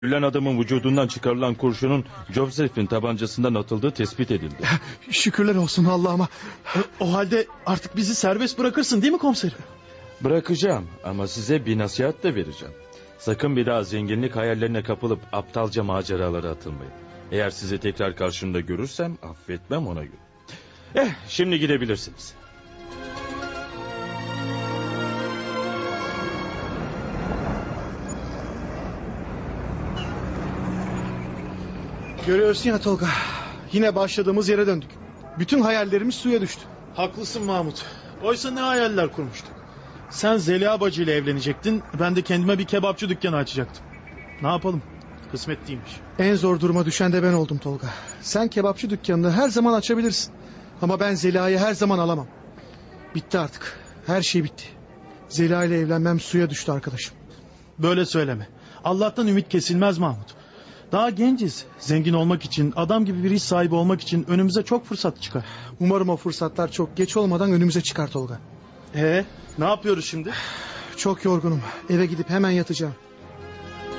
Ölen adamın vücudundan çıkarılan kurşunun Joseph'in tabancasından atıldığı tespit edildi. Şükürler olsun Allah'ıma. O halde artık bizi serbest bırakırsın değil mi komiserim? Bırakacağım ama size bir nasihat de vereceğim. Sakın bir daha zenginlik hayallerine kapılıp aptalca maceralara atılmayın. Eğer sizi tekrar karşımda görürsem affetmem ona göre. Şimdi gidebilirsiniz. Görüyorsun ya Tolga. Yine başladığımız yere döndük. Bütün hayallerimiz suya düştü. Haklısın Mahmut. Oysa ne hayaller kurmuştuk. Sen Zeliha bacı ile evlenecektin. Ben de kendime bir kebapçı dükkanı açacaktım. Ne yapalım? Kısmet değilmiş. En zor duruma düşen de ben oldum Tolga. Sen kebapçı dükkanını her zaman açabilirsin. Ama ben Zeliha'yı her zaman alamam. Bitti artık. Her şey bitti. Zeliha ile evlenmem suya düştü arkadaşım. Böyle söyleme. Allah'tan ümit kesilmez Mahmut. Daha genciz. Zengin olmak için, adam gibi bir iş sahibi olmak için önümüze çok fırsat çıkar. Umarım o fırsatlar çok geç olmadan önümüze çıkar Tolga. Ne yapıyoruz şimdi? Çok yorgunum. Eve gidip hemen yatacağım.